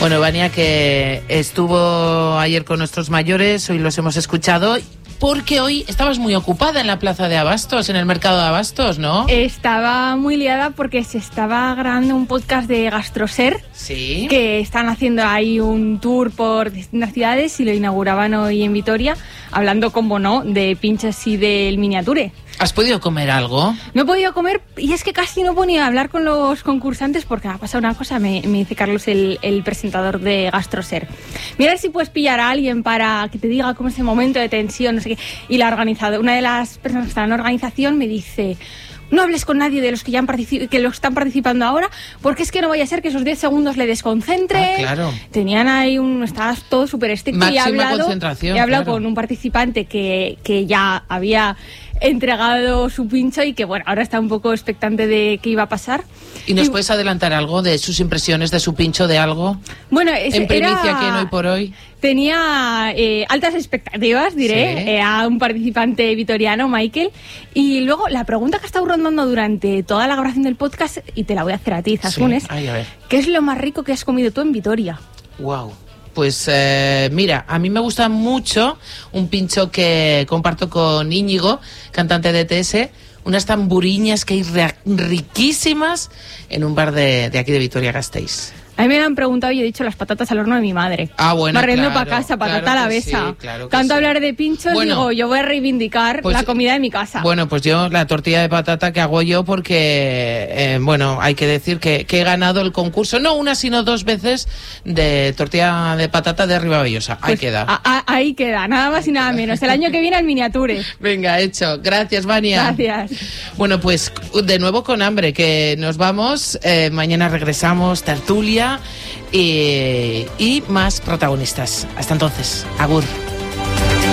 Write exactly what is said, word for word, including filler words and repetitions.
Bueno, Vania, que estuvo ayer con nuestros mayores, hoy los hemos escuchado, porque hoy estabas muy ocupada en la plaza de Abastos, en el mercado de Abastos, ¿no? Estaba muy liada porque se estaba grabando un podcast de Gastroser. Sí. Que están haciendo ahí un tour por distintas ciudades y lo inauguraban hoy en Vitoria, hablando, como no, de pinchos y del miniature. ¿Has podido comer algo? No he podido comer y es que casi no ponía a hablar con los concursantes porque me ha pasado una cosa, me, me dice Carlos, el, el presentador de Gastroser. Mira si puedes pillar a alguien para que te diga cómo es el momento de tensión, no sé qué. Y la organizadora, una de las personas que está en la organización me dice: no hables con nadie de los que ya han particip- que los están participando ahora, porque es que no vaya a ser que esos diez segundos le desconcentre. Ah, claro. Tenían ahí un... Estaba todo súper estricto. Máxima y he hablado, concentración, he hablado claro. con un participante que, que ya había entregado su pincho y que, bueno, ahora está un poco expectante de qué iba a pasar. ¿Y nos y, puedes adelantar algo de sus impresiones de su pincho, de algo? Bueno, es, en primicia, era, ¿quién hoy por hoy? Tenía eh, altas expectativas, diré, sí. eh, a un participante vitoriano, Michael. Y luego la pregunta que ha estado rondando durante toda la grabación del podcast, y te la voy a hacer a ti, Zascunes, Sí. Ay, a ver. ¿qué es lo más rico que has comido tú en Vitoria? Wow. Pues eh, mira, a mí me gusta mucho un pincho que comparto con Íñigo, cantante de E T S, unas tamburiñas que hay re- riquísimas en un bar de, de aquí de Vitoria-Gasteiz. A mí me lo han preguntado y he dicho las patatas al horno de mi madre. Ah, bueno, Barriendo claro, para casa, patata claro a la que besa. sí, claro que Tanto sí. hablar de pinchos, Bueno, digo, yo voy a reivindicar pues, la comida de mi casa. Bueno, pues yo la tortilla de patata que hago yo porque, eh, bueno, hay que decir que, que he ganado el concurso, no una sino dos veces, de tortilla de patata de Ribavellosa. Ahí Pues, queda. a- a- ahí queda, nada más y nada menos. El año que viene al miniature. Venga, hecho. Gracias, Vania. Gracias. Bueno, pues de nuevo con hambre, que nos vamos. Eh, mañana regresamos, tertulia y, y más protagonistas. Hasta entonces, agur.